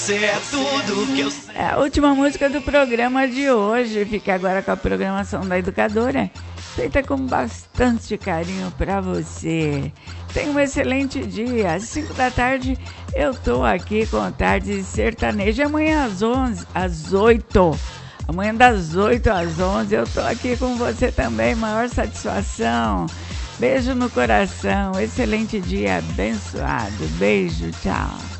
Você é tudo que eu sei. É a última música do programa de hoje. Fica agora com a programação da Educadora, feita com bastante carinho para você. Tenha um excelente dia. Às 5 da tarde eu tô aqui com a Tarde Sertaneja. Amanhã às 8. Amanhã das 8 às 11 eu tô aqui com você também. Maior satisfação. Beijo no coração. Excelente dia abençoado. Beijo, tchau.